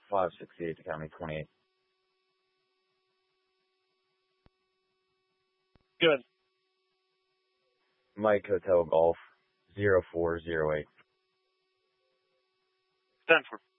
568 to County 28. Good. Mike Hotel Golf 0408. 10-4.